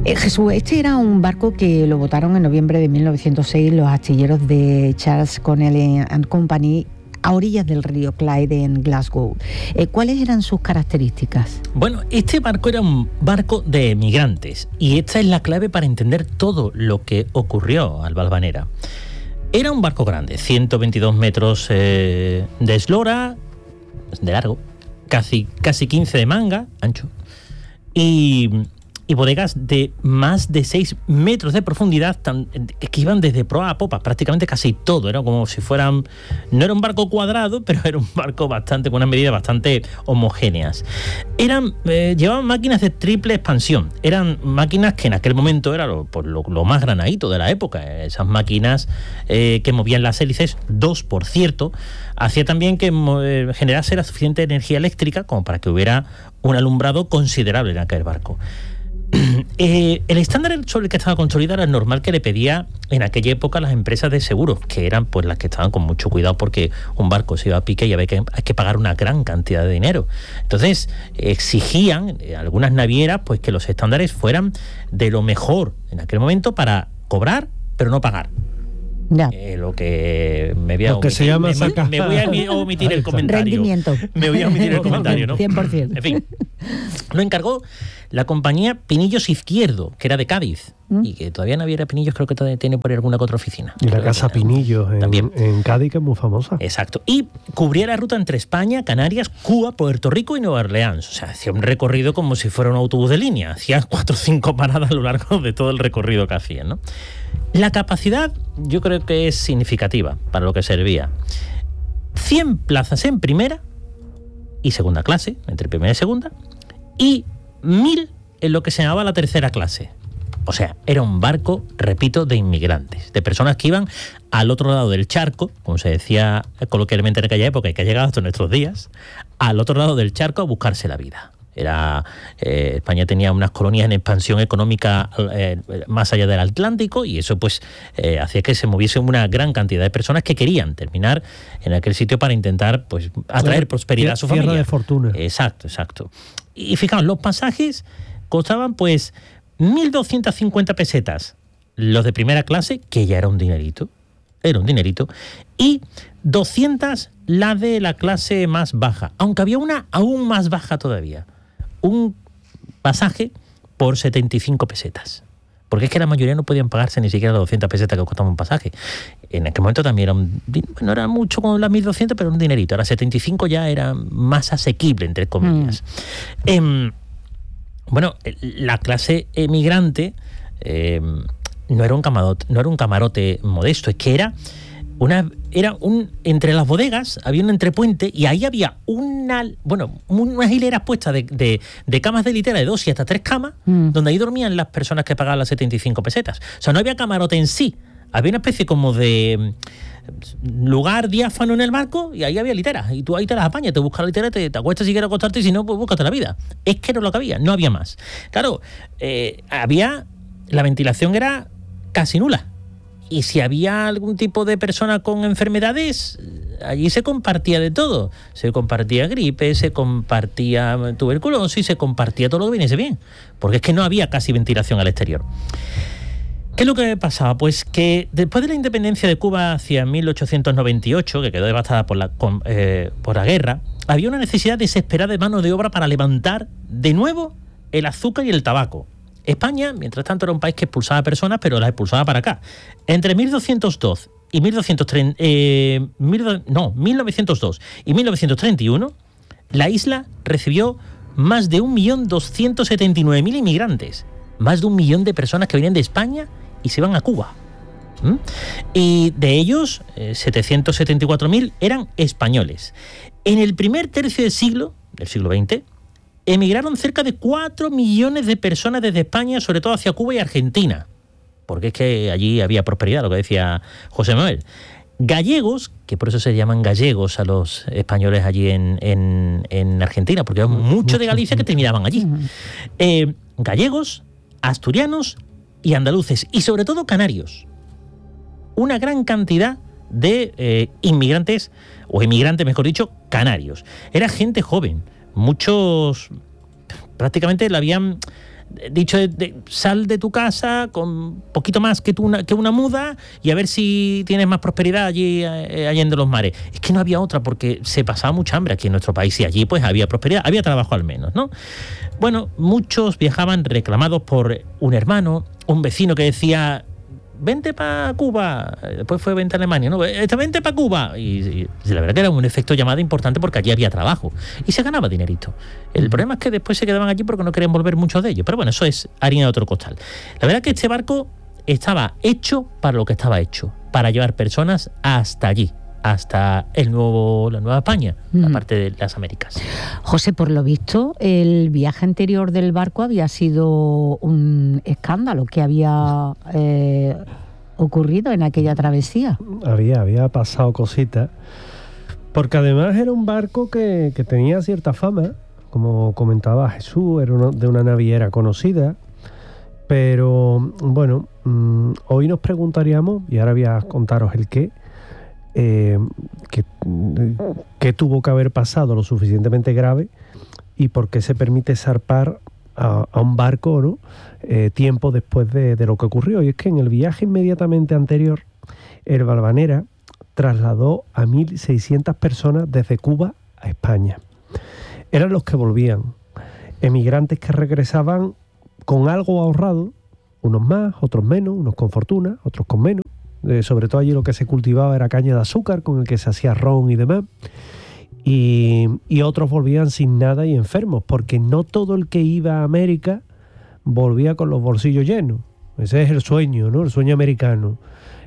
Jesús, este era un barco que lo botaron en noviembre de 1906 los astilleros de Charles Connelly and Company a orillas del río Clyde en Glasgow. ¿Cuáles eran sus características? Bueno, este barco era un barco de emigrantes y esta es la clave para entender todo lo que ocurrió al Valvanera. Era un barco grande, 122 metros de eslora, de largo, casi 15 de manga, ancho, y bodegas de más de 6 metros de profundidad, que iban desde proa a popa, prácticamente casi todo. Era como si fueran... No era un barco cuadrado, pero era un barco con unas medidas bastante homogéneas. Llevaban máquinas de triple expansión. Eran máquinas que en aquel momento era lo más granadito de la época. Esas máquinas que movían las hélices, 2 por cierto, hacía también que generase la suficiente energía eléctrica como para que hubiera un alumbrado considerable en aquel barco. El estándar sobre el que estaba consolidado era normal que le pedía en aquella época a las empresas de seguros, que eran pues las que estaban con mucho cuidado porque un barco se iba a pique y hay que pagar una gran cantidad de dinero. Entonces exigían algunas navieras pues que los estándares fueran de lo mejor en aquel momento para cobrar pero no pagar. Ya. Lo que me voy a lo que se llama me voy a omitir el comentario. Rendimiento. Me voy a omitir el comentario, ¿no? 100%. En fin, lo encargó la compañía Pinillos Izquierdo, que era de Cádiz, y que todavía Naviera Pinillos creo que todavía tiene por ahí alguna que otra oficina. Y la Casa Pinillos en Cádiz, que es muy famosa. Exacto. Y cubría la ruta entre España, Canarias, Cuba, Puerto Rico y Nueva Orleans. O sea, hacía un recorrido como si fuera un autobús de línea. Hacía 4 o 5 paradas a lo largo de todo el recorrido que hacían, ¿no? La capacidad yo creo que es significativa para lo que servía. 100 plazas en primera y segunda clase, entre primera y segunda, y 1000 en lo que se llamaba la tercera clase. O sea, era un barco, repito, de inmigrantes, de personas que iban al otro lado del charco, como se decía coloquialmente en aquella época y que ha llegado hasta nuestros días, al otro lado del charco a buscarse la vida. España tenía unas colonias en expansión económica más allá del Atlántico y eso pues hacía que se moviese una gran cantidad de personas que querían terminar en aquel sitio para intentar pues atraer prosperidad a su familia. Tierra de fortuna. Exacto. Y fijaos, los pasajes costaban pues 1.250 pesetas, los de primera clase, que ya era un dinerito, y 200 la de la clase más baja, aunque había una aún más baja todavía. Un pasaje por 75 pesetas. Porque es que la mayoría no podían pagarse ni siquiera las 200 pesetas que costaba un pasaje. En aquel momento también no era mucho con las 1.200, pero un dinerito. Ahora 75 ya era más asequible, entre comillas. Bueno, la clase emigrante no era un camarote modesto, es que era entre las bodegas había un entrepuente y ahí había unas hileras puestas de camas de litera de 2 y hasta 3 camas, donde ahí dormían las personas que pagaban las 75 pesetas. O sea, no había camarote en sí, había una especie como de lugar diáfano en el barco y ahí había literas y tú ahí te las apañas, te buscas la litera, te acuestas si quieres acostarte y si no, pues búscate la vida. Es que era lo que había, no había más. Claro, la ventilación era casi nula. Y si había algún tipo de persona con enfermedades, allí se compartía de todo. Se compartía gripe, se compartía tuberculosis, se compartía todo lo que viniese bien. Porque es que no había casi ventilación al exterior. ¿Qué es lo que pasaba? Pues que después de la independencia de Cuba hacia 1898, que quedó devastada por la guerra, había una necesidad desesperada de mano de obra para levantar de nuevo el azúcar y el tabaco. España, mientras tanto, era un país que expulsaba personas, pero las expulsaba para acá. Entre 1902 y 1902 y 1931, la isla recibió más de 1.279.000 inmigrantes. Más de 1 millón de personas que venían de España y se iban a Cuba. Y de ellos, 774.000 eran españoles. En el primer tercio del siglo XX, emigraron cerca de 4 millones de personas desde España, sobre todo hacia Cuba y Argentina, porque es que allí había prosperidad, lo que decía José Manuel. Gallegos, que por eso se llaman gallegos a los españoles allí en Argentina, porque hay muchos de Galicia que terminaban allí. Gallegos, asturianos y andaluces, y sobre todo canarios. Una gran cantidad de inmigrantes, o emigrantes mejor dicho, canarios. Era gente joven. Muchos prácticamente la habían dicho sal de tu casa con poquito más que una muda y a ver si tienes más prosperidad allí allende los mares. Es que no había otra, porque se pasaba mucha hambre aquí en nuestro país y allí pues había prosperidad, había trabajo al menos, ¿no? Bueno, muchos viajaban reclamados por un hermano, un vecino que decía: vente para Cuba, después fue vente a Alemania, ¿no? Vente para Cuba. Y la verdad que era un efecto llamada importante, porque allí había trabajo y se ganaba dinerito. El problema es que después se quedaban allí porque no querían volver muchos de ellos. Pero bueno, eso es harina de otro costal. La verdad es que este barco estaba hecho para lo que estaba hecho, para llevar personas hasta allí, hasta la Nueva España, la parte de las Américas. José, por lo visto, el viaje anterior del barco había sido un escándalo que había ocurrido en aquella travesía. Había pasado cositas, porque además era un barco que tenía cierta fama, como comentaba Jesús, era de una naviera conocida, pero bueno, hoy nos preguntaríamos, y ahora voy a contaros el qué, que tuvo que haber pasado lo suficientemente grave y por qué se permite zarpar a un barco, ¿no? Tiempo después de lo que ocurrió. Y es que en el viaje inmediatamente anterior, el Valvanera trasladó a 1.600 personas desde Cuba a España. Eran los que volvían, emigrantes que regresaban con algo ahorrado, unos más, otros menos, unos con fortuna, otros con menos. Sobre todo allí lo que se cultivaba era caña de azúcar, con el que se hacía ron y demás, y otros volvían sin nada y enfermos, porque no todo el que iba a América volvía con los bolsillos llenos. Ese es el sueño, ¿no? El sueño americano.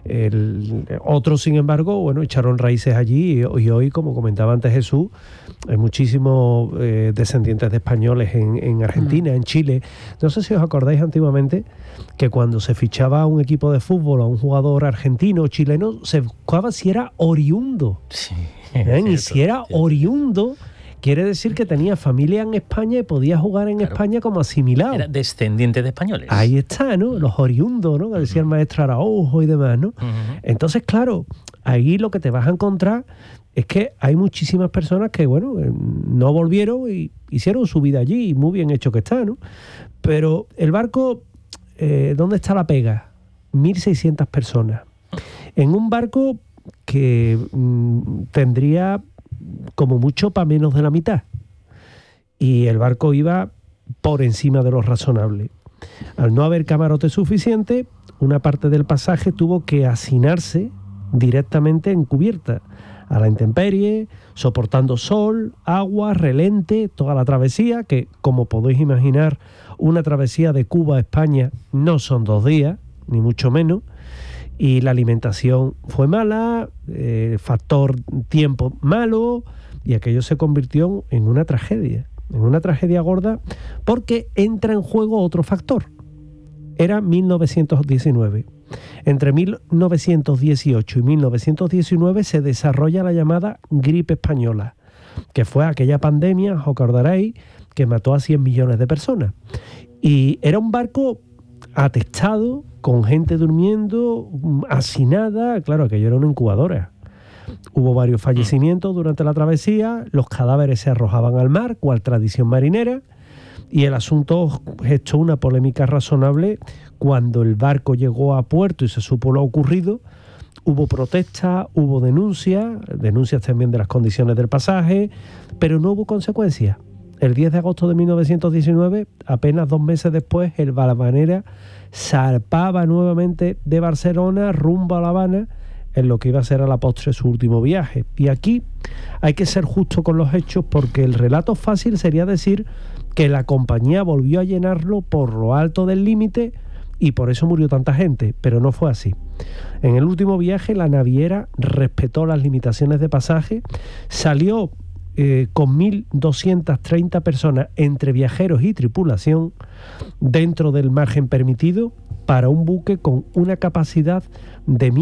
Otros, sin embargo, bueno, echaron raíces allí, y hoy, como comentaba antes Jesús, hay muchísimos descendientes de españoles en Argentina, en Chile. No sé si os acordáis antiguamente que cuando se fichaba a un equipo de fútbol, a un jugador argentino o chileno, se buscaba si era oriundo. Sí, Y si era oriundo, quiere decir que tenía familia en España y podía jugar en España como asimilado. Era descendiente de españoles. Ahí está, ¿no? Los oriundos, ¿no? Que decía el maestro Araujo y demás, ¿no? Entonces, claro, ahí lo que te vas a encontrar es que hay muchísimas personas que, bueno, no volvieron y hicieron su vida allí, y muy bien hecho que está, ¿no? Pero el barco, ¿dónde está la pega? 1.600 personas. En un barco que tendría como mucho para menos de la mitad. Y el barco iba por encima de lo razonable. Al no haber camarote suficiente, una parte del pasaje tuvo que hacinarse directamente en cubierta, a la intemperie, soportando sol, agua, relente, toda la travesía, que, como podéis imaginar, una travesía de Cuba a España no son 2 días, ni mucho menos. Y la alimentación fue mala, factor tiempo malo, y aquello se convirtió en una tragedia gorda, porque entra en juego otro factor. Era 1919. Entre 1918 y 1919 se desarrolla la llamada gripe española, que fue aquella pandemia, os acordaréis, que mató a 100 millones de personas. Y era un barco atestado, con gente durmiendo, hacinada. Claro, aquello era una incubadora. Hubo varios fallecimientos durante la travesía, los cadáveres se arrojaban al mar, cual tradición marinera, y el asunto gestó una polémica razonable. Cuando el barco llegó a puerto y se supo lo ocurrido, hubo protestas, hubo denuncias también de las condiciones del pasaje, pero no hubo consecuencias. El 10 de agosto de 1919, apenas 2 meses después, el Valvanera zarpaba nuevamente de Barcelona rumbo a La Habana, en lo que iba a ser a la postre su último viaje. Y aquí hay que ser justo con los hechos, porque el relato fácil sería decir que la compañía volvió a llenarlo por lo alto del límite y por eso murió tanta gente, pero no fue así. En el último viaje la naviera respetó las limitaciones de pasaje, salió con 1.230 personas entre viajeros y tripulación dentro del margen permitido para un buque con una capacidad de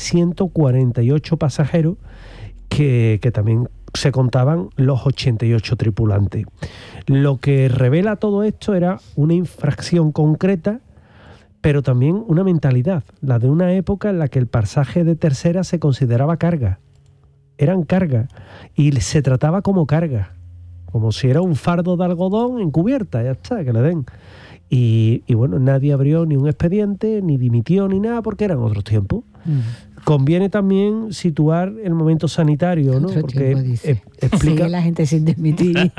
1.148 pasajeros que también se contaban los 88 tripulantes. Lo que revela todo esto era una infracción concreta, pero también una mentalidad, la de una época en la que el pasaje de tercera se consideraba carga. Eran carga y se trataba como carga, como si era un fardo de algodón en cubierta, ya está, que le den. Y bueno, nadie abrió ni un expediente, ni dimitió, ni nada, porque eran otros tiempos. Conviene también situar el momento sanitario, ¿no? Porque explica... Sí, la gente sin dimitir.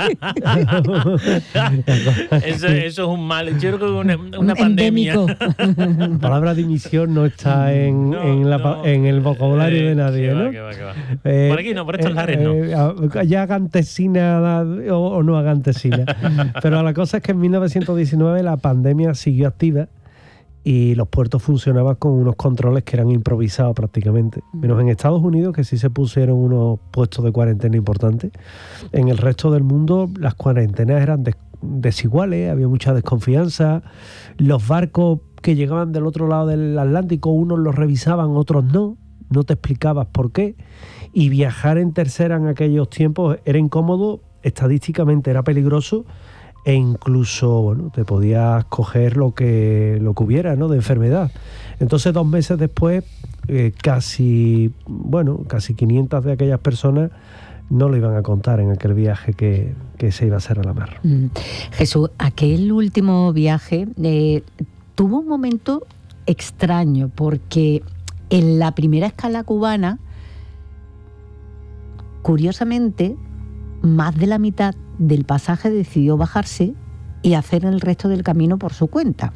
eso es un mal, yo creo que una pandemia. La palabra dimisión no está en el vocabulario de nadie, ¿no? Que va. Por aquí no, por estos lares no. Ya hagan tesina o no hagan tesina. Pero la cosa es que en 1919 la pandemia siguió activa y los puertos funcionaban con unos controles que eran improvisados prácticamente. Menos en Estados Unidos, que sí se pusieron unos puestos de cuarentena importantes. En el resto del mundo las cuarentenas eran desiguales, había mucha desconfianza. Los barcos que llegaban del otro lado del Atlántico, unos los revisaban, otros no te explicabas por qué. Y viajar en tercera en aquellos tiempos era incómodo, estadísticamente era peligroso, e incluso, bueno, te podías coger lo que hubiera, ¿no?, de enfermedad. Entonces, 2 meses después, casi 500 de aquellas personas no lo iban a contar en aquel viaje que se iba a hacer a la mar. Jesús, aquel último viaje tuvo un momento extraño, porque en la primera escala cubana, curiosamente, más de la mitad del pasaje decidió bajarse y hacer el resto del camino por su cuenta.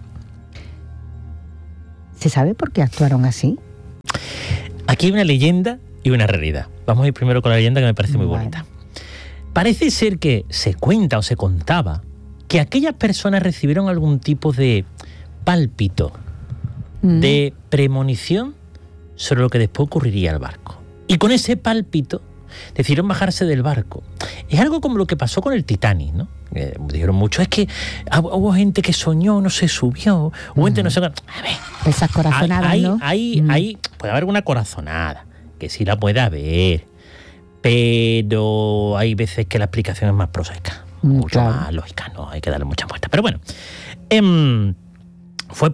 ¿Se sabe por qué actuaron así? Aquí hay una leyenda y una realidad. Vamos a ir primero con la leyenda, que me parece muy bonita. Parece ser que se cuenta o se contaba que aquellas personas recibieron algún tipo de pálpito, de premonición sobre lo que después ocurriría al barco. Y con ese pálpito decidieron bajarse del barco. Es algo como lo que pasó con el Titanic, ¿no? Dijeron mucho, es que hubo gente que soñó, no se subió, hubo gente no se... A ver, esas corazonadas, ¿no? Ahí puede haber una corazonada, que sí la puede haber, pero hay veces que la explicación es más prosaica, mucho más lógica, no hay que darle mucha vuelta. Pero bueno, fue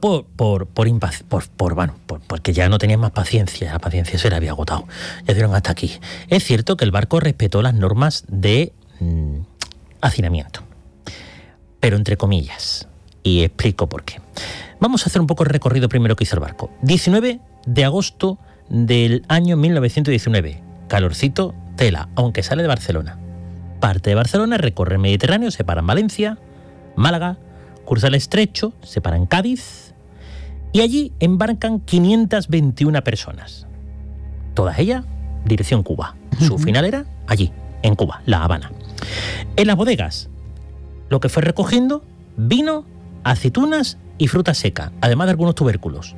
porque ya no tenían más paciencia, la paciencia se le había agotado, ya dieron hasta aquí. Es cierto que el barco respetó las normas de hacinamiento, pero entre comillas, y explico por qué. Vamos a hacer un poco el recorrido primero que hizo el barco. 19 de agosto del año 1919, calorcito, tela, aunque sale de Barcelona. Parte de Barcelona, recorre el Mediterráneo, se para en Valencia, Málaga, cruza el estrecho, se para en Cádiz y allí embarcan 521 personas. Todas ellas, dirección Cuba. Su final era allí, en Cuba, La Habana. En las bodegas, lo que fue recogiendo, vino, aceitunas y fruta seca, además de algunos tubérculos.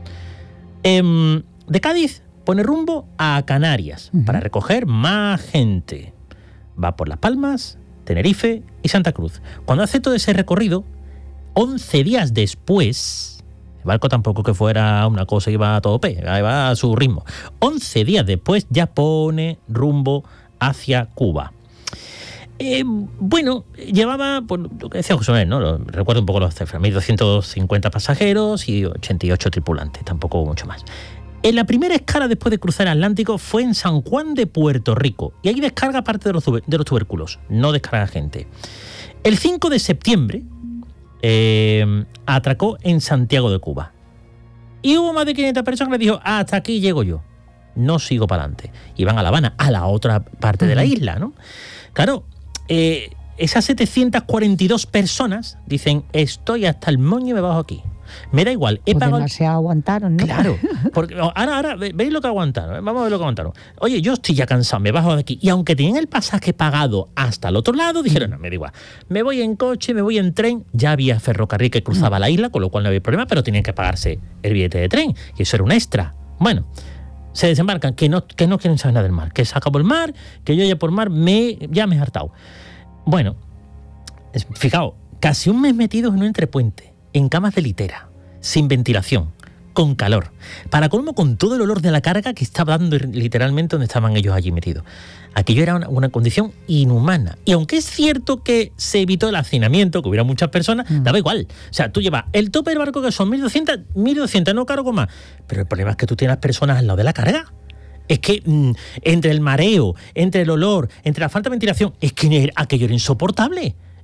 De Cádiz pone rumbo a Canarias para recoger más gente. Va por Las Palmas, Tenerife y Santa Cruz. Cuando hace todo ese recorrido, 11 días después, el barco tampoco que fuera una cosa que iba a tope, iba a su ritmo. 11 días después ya pone rumbo hacia Cuba. Llevaba, pues, lo que decía José Manuel, ¿no? Recuerdo un poco los cifras, 1.250 pasajeros y 88 tripulantes, tampoco mucho más. En la primera escala después de cruzar el Atlántico fue en San Juan de Puerto Rico, y ahí descarga parte de los tubérculos, no descarga gente. El 5 de septiembre atracó en Santiago de Cuba. Y hubo más de 500 personas que le dijo, hasta aquí llego yo, no sigo para adelante. Y van a La Habana, a la otra parte de la isla, ¿no? Claro, esas 742 personas dicen, estoy hasta el moño y me bajo aquí. Me da igual, he pagado... demasiado aguantaron, ¿no? Claro, porque ahora veis lo que aguantaron, vamos a ver lo que aguantaron. Oye, yo estoy ya cansado, me bajo de aquí. Y aunque tenían el pasaje pagado hasta el otro lado, dijeron, no, me da igual. Me voy en coche, me voy en tren. Ya había ferrocarril que cruzaba la isla, con lo cual no había problema, pero tenían que pagarse el billete de tren. Y eso era un extra. Bueno, se desembarcan, que no quieren saber nada del mar, que se acabó el mar, que yo ya por mar ya me he hartado. Bueno, fijaos, casi un mes metidos en un entrepuente, en camas de litera, sin ventilación, con calor, para colmo con todo el olor de la carga que estaba dando literalmente donde estaban ellos allí metidos. Aquello era una condición inhumana. Y aunque es cierto que se evitó el hacinamiento, que hubiera muchas personas, daba igual. O sea, tú llevas el tope del barco, que son 1.200, no cargo más. Pero el problema es que tú tienes personas al lado de la carga. Es que entre el mareo, entre el olor, entre la falta de ventilación, es que aquello era insoportable.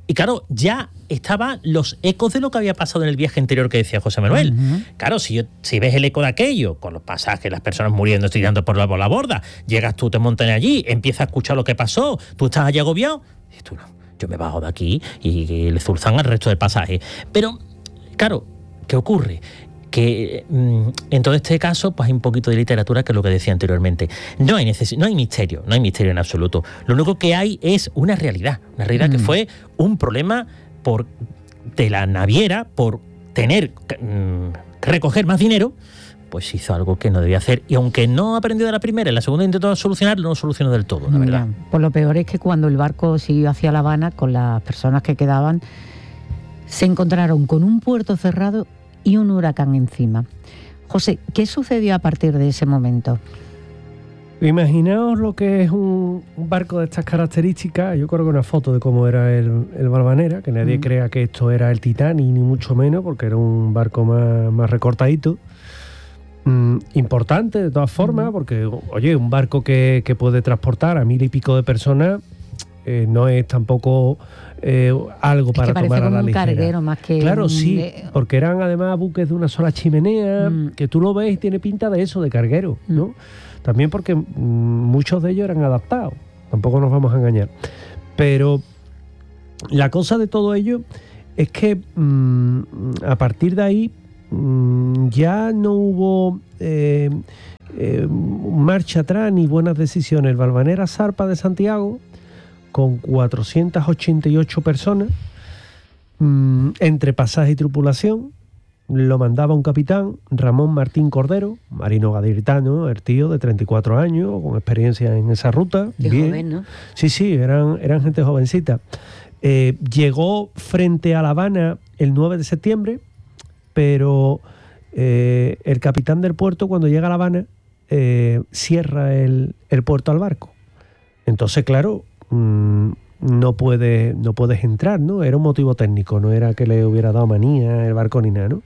Y claro, ya estaban los ecos de lo que había pasado en el viaje anterior que decía José Manuel. Claro, si ves el eco de aquello, con los pasajes, las personas muriendo, tirando por la borda, llegas tú, te montan allí, empiezas a escuchar lo que pasó, tú estás allí agobiado, y tú no, yo me bajo de aquí y le zulzan al resto del pasaje. Pero, claro, ¿qué ocurre? Que en todo este caso pues hay un poquito de literatura, que es lo que decía anteriormente. No hay misterio en absoluto. Lo único que hay es una realidad que fue un problema de la naviera por tener recoger más dinero, pues hizo algo que no debía hacer, y aunque no aprendió de la primera, en la segunda intentó solucionarlo, no lo solucionó del todo, la verdad. Pues lo peor es que cuando el barco siguió hacia La Habana, con las personas que quedaban, se encontraron con un puerto cerrado y un huracán encima. José, ¿qué sucedió a partir de ese momento? Imaginaos lo que es un barco de estas características. Yo creo que una foto de cómo era el Valvanera, que nadie crea que esto era el Titanic, ni mucho menos, porque era un barco más recortadito. Importante de todas formas, porque, oye, un barco que puede transportar a 1000 y pico de personas no es tampoco algo para tomar a la ligera. Un carguero más que claro, sí, porque eran además buques de una sola chimenea, que tú lo ves y tiene pinta de eso, de carguero, ¿no? También porque muchos de ellos eran adaptados, tampoco nos vamos a engañar. Pero la cosa de todo ello es que a partir de ahí ya no hubo marcha atrás ni buenas decisiones. El Valvanera zarpa de Santiago con 488 personas, entre pasaje y tripulación. Lo mandaba un capitán, Ramón Martín Cordero, marino gaditano, el tío de 34 años, con experiencia en esa ruta. Qué bien. Joven, ¿no? Sí, eran gente jovencita. Llegó frente a La Habana el 9 de septiembre, pero el capitán del puerto, cuando llega a La Habana, cierra el puerto al barco. Entonces, claro, no puedes entrar, ¿no? Era un motivo técnico, no era que le hubiera dado manía el barco ni nada, ¿no?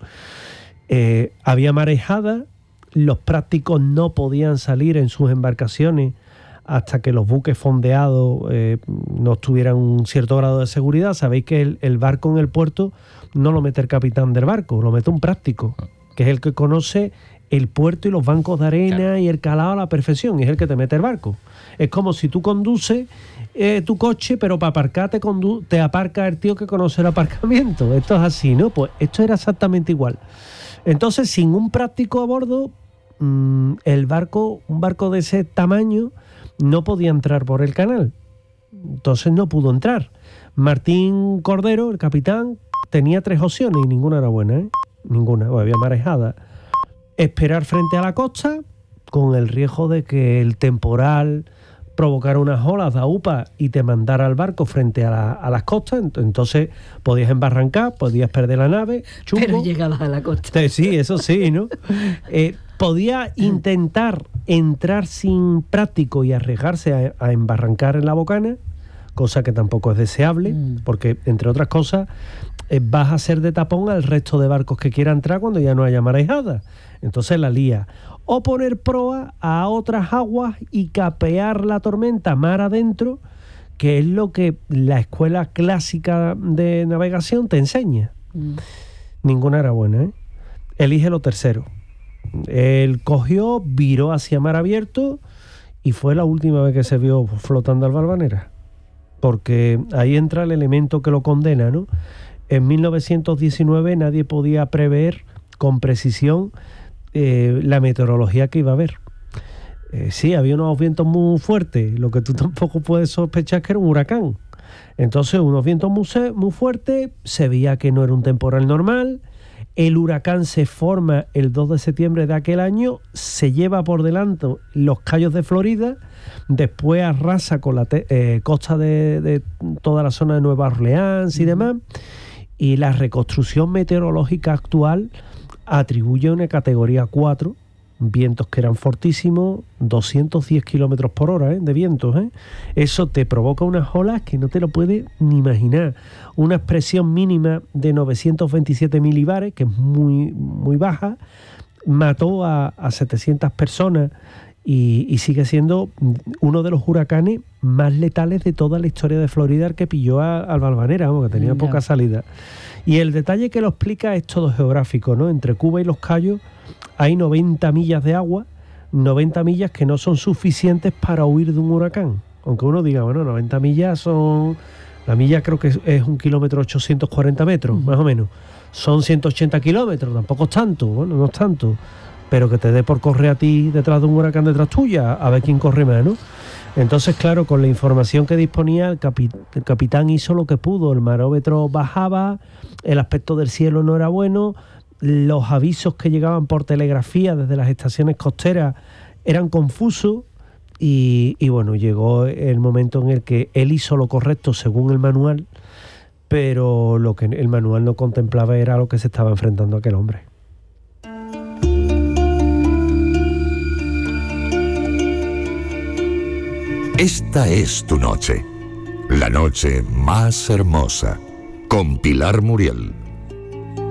Había marejada, los prácticos no podían salir en sus embarcaciones hasta que los buques fondeados no tuvieran un cierto grado de seguridad. Sabéis que el barco en el puerto no lo mete el capitán del barco, lo mete un práctico, que es el que conoce el puerto y los bancos de arena y el calado a la perfección, y es el que te mete el barco. Es como si tú conduces tu coche, pero para aparcar te aparca el tío que conoce el aparcamiento. Esto es así, ¿no? Pues esto era exactamente igual. Entonces, sin un práctico a bordo, un barco de ese tamaño no podía entrar por el canal. Entonces no pudo entrar. Martín Cordero, el capitán, tenía 3 opciones y ninguna era buena, ¿eh? Ninguna, pues había marejada. Esperar frente a la costa, con el riesgo de que el temporal provocara unas olas de UPA y te mandara al barco frente a las costas. Entonces podías embarrancar, podías perder la nave, chungo. Pero llegabas a la costa. Sí, eso sí, ¿no? Podía intentar entrar sin práctico y arriesgarse a embarrancar en la bocana, cosa que tampoco es deseable, porque, entre otras cosas, vas a ser de tapón al resto de barcos que quieran entrar cuando ya no haya marejada. Entonces la lía. O poner proa a otras aguas y capear la tormenta mar adentro, que es lo que la escuela clásica de navegación te enseña. Ninguna era buena, ¿eh? Elige lo tercero. Él cogió, viró hacia mar abierto y fue la última vez que se vio flotando al Valvanera. Porque ahí entra el elemento que lo condena, ¿no? En 1919 nadie podía prever con precisión la meteorología que iba a haber. Sí, había unos vientos muy fuertes, lo que tú tampoco puedes sospechar que era un huracán. Entonces, unos vientos muy fuertes, se veía que no era un temporal normal. El huracán se forma el 2 de septiembre de aquel año, se lleva por delante los Cayos de Florida, después arrasa con la costa de toda la zona de Nueva Orleans y demás, y la reconstrucción meteorológica actual atribuye una categoría 4, vientos que eran fortísimos, 210 kilómetros por hora de vientos. Eso te provoca unas olas que no te lo puedes ni imaginar. Una presión mínima de 927 milibares, que es muy, muy baja, mató a 700 personas y sigue siendo uno de los huracanes más letales de toda la historia de Florida, el que pilló al Valvanera, que tenía poca salida. Y el detalle que lo explica es todo geográfico, ¿no? Entre Cuba y Los Cayos hay 90 millas de agua, 90 millas que no son suficientes para huir de un huracán. Aunque uno diga, bueno, 90 millas son... La milla creo que es 1 kilómetro 840 metros, más o menos. Son 180 kilómetros, tampoco es tanto, bueno, no es tanto. Pero que te dé por correr a ti detrás de un huracán detrás tuya, a ver quién corre más, ¿no? Entonces, claro, con la información que disponía, el capitán hizo lo que pudo. El marómetro bajaba, el aspecto del cielo no era bueno, los avisos que llegaban por telegrafía desde las estaciones costeras eran confusos y bueno, llegó el momento en el que él hizo lo correcto según el manual, pero lo que el manual no contemplaba era lo que se estaba enfrentando aquel hombre. Esta es tu noche, la noche más hermosa, con Pilar Muriel.